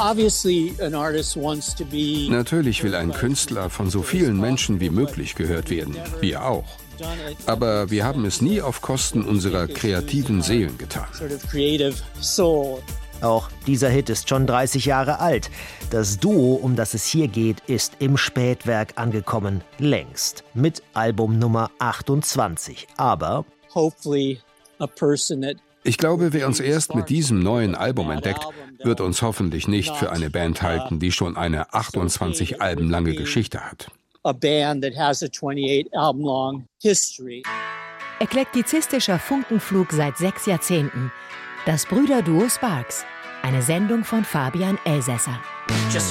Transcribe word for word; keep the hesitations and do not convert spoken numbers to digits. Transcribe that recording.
Natürlich will ein Künstler von so vielen Menschen wie möglich gehört werden, wir auch. Aber wir haben es nie auf Kosten unserer kreativen Seelen getan. Auch dieser Hit ist schon dreißig Jahre alt. Das Duo, um das es hier geht, ist im Spätwerk angekommen, längst, mit Album Nummer achtundzwanzig. Aber ich glaube, wer uns erst mit diesem neuen Album entdeckt, wird uns hoffentlich nicht für eine Band halten, die schon eine achtundzwanzig Alben lange Geschichte hat. Eklektizistischer Funkenflug seit sechs Jahrzehnten. Das Brüderduo Sparks. Eine Sendung von Fabian Elsässer. Just